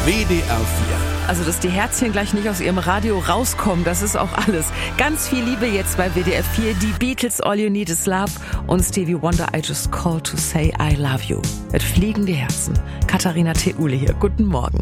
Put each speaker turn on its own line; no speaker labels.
WDR 4.
Also, dass die Herzchen gleich nicht aus ihrem Radio rauskommen, das ist auch alles. Ganz viel Liebe jetzt bei WDR 4. Die Beatles, All You Need Is Love und Stevie Wonder, I Just Called to Say I Love You. Mit fliegende Herzen. Katharina Theule hier. Guten Morgen.